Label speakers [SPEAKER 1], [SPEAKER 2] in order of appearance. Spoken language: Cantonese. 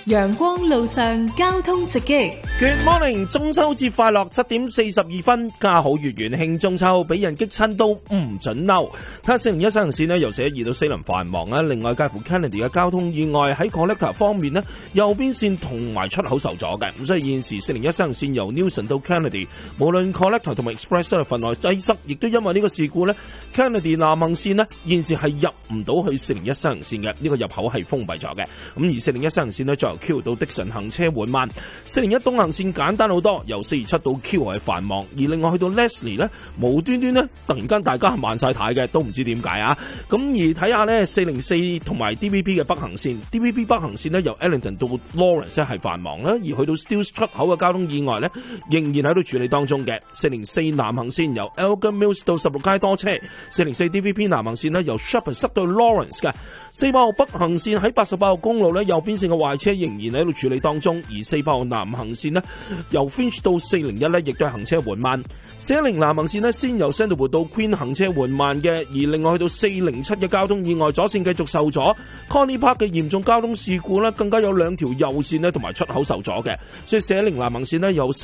[SPEAKER 1] 陽光路上交通直擊。
[SPEAKER 2] Good morning， 中秋節快樂！7點42分，家好月圓慶中秋，俾人激親都唔准嬲。睇下401西行線呢由412到4林繁忙啦。另外介乎 Kennedy 嘅交通意外喺 Collector 方面呢，右邊線同埋出口受阻嘅，咁所以現時401西行線由 Newson 到 Kennedy， 無論 Collector 同埋 Express 都係份內擠塞，亦都因為呢個事故呢 Kennedy 南行線呢現時係入唔到去401西行線嘅，呢個入口係封閉咗嘅。咁而401西行線呢再由 Q 到 Dixon 行車緩慢，401東行線簡單好多，由427到 Q 係繁忙，而另外去到 Leslie 呢，無端端呢突然間大家係慢晒軚嘅，都唔知點解啊！咁而睇下呢404同埋 DVP 嘅北行線 ，DVP 北行線呢由 Ellington 到 Lawrence 係繁忙啦，而去到 Steeles 出口嘅交通意外呢，仍然喺度處理當中嘅。404南行線由 Elgin Mills 到16街多車，404 DVP 南行線呢由 Shepherd 塞到 Lawrence 嘅。48號北行線喺88號公路呢，右邊線嘅壞車仍然喺度處理當中，而48號南行線呢由 Finch 到401呢亦都係行車緩慢。410南行線呢先由 Sandalwood 到 Queen 行車緩慢嘅，而另外去到407嘅交通意外左線繼續受阻。Connie Park 嘅嚴重交通事故呢更加有2條右線呢同埋出口受阻嘅，所以410南行線呢由